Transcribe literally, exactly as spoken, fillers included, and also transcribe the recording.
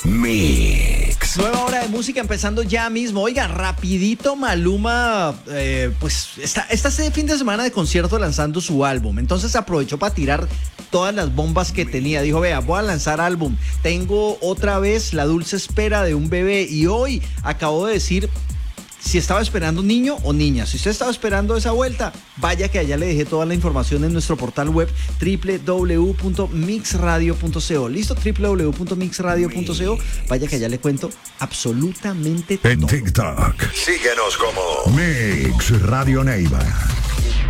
Mix. Nueva hora de música empezando ya mismo. Oiga, rapidito Maluma, eh, pues está, está este fin de semana de concierto lanzando su álbum. Entonces aprovechó para tirar todas las bombas que tenía. Dijo, vea, voy a lanzar álbum. Tengo otra vez la dulce espera de un bebé. Y hoy acabo de decir si estaba esperando niño o niña. Si usted estaba esperando esa vuelta, vaya que allá le dejé toda la información en nuestro portal web doble u doble u doble u punto mix radio punto co. ¿Listo? doble u doble u doble u punto mix radio punto co. Vaya que allá le cuento absolutamente todo. En TikTok, síguenos como Mix Radio Neiva.